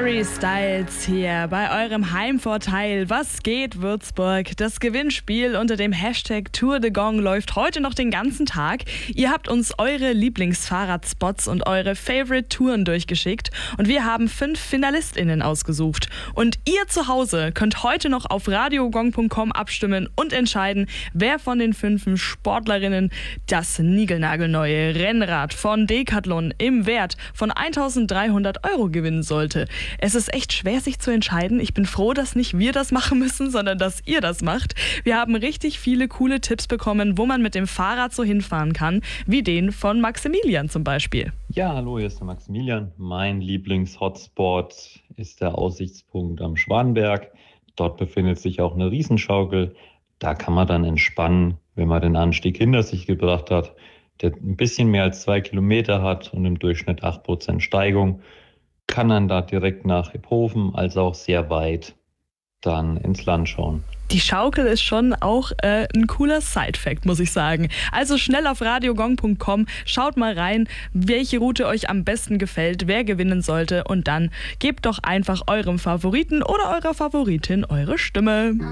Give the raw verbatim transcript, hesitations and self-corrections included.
Harry Styles hier bei eurem Heimvorteil. Was geht, Würzburg? Das Gewinnspiel unter dem Hashtag Tour de Gong läuft heute noch den ganzen Tag. Ihr habt uns eure Lieblingsfahrradspots und eure Favorite-Touren durchgeschickt und wir haben fünf FinalistInnen ausgesucht. Und ihr zu Hause könnt heute noch auf radiogong punkt com abstimmen und entscheiden, wer von den fünf Sportlerinnen das niegelnagelneue Rennrad von Decathlon im Wert von eintausenddreihundert Euro gewinnen sollte. Es ist echt schwer, sich zu entscheiden. Ich bin froh, dass nicht wir das machen müssen, sondern dass ihr das macht. Wir haben richtig viele coole Tipps bekommen, wo man mit dem Fahrrad so hinfahren kann, wie den von Maximilian zum Beispiel. Ja, hallo, hier ist der Maximilian. Mein Lieblings-Hotspot ist der Aussichtspunkt am Schwanberg. Dort befindet sich auch eine Riesenschaukel. Da kann man dann entspannen, wenn man den Anstieg hinter sich gebracht hat, der ein bisschen mehr als zwei Kilometer hat und im Durchschnitt acht Prozent Steigung. Kann dann da direkt nach Iphofen, also auch sehr weit, dann ins Land schauen. Die Schaukel ist schon auch äh, ein cooler Side-Fact, muss ich sagen. Also schnell auf radiogong punkt com, schaut mal rein, welche Route euch am besten gefällt, wer gewinnen sollte und dann gebt doch einfach eurem Favoriten oder eurer Favoritin eure Stimme.